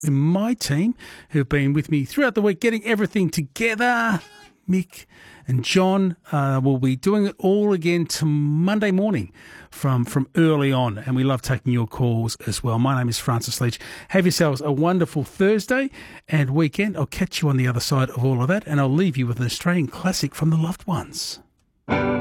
My team who've been with me throughout the week getting everything together. Mick and John will be doing it all again to Monday morning from early on, and we love taking your calls as well. My name is Francis Leach. Have yourselves a wonderful Thursday and weekend. I'll catch you on the other side of all of that, and I'll leave you with an Australian classic from the loved ones.